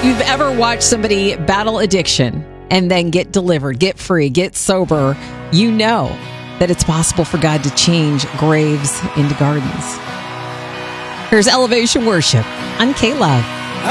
you've ever watched somebody battle addiction and then get delivered, get free, get sober, you know that it's possible for God to change graves into gardens. Here's Elevation Worship on K-Love.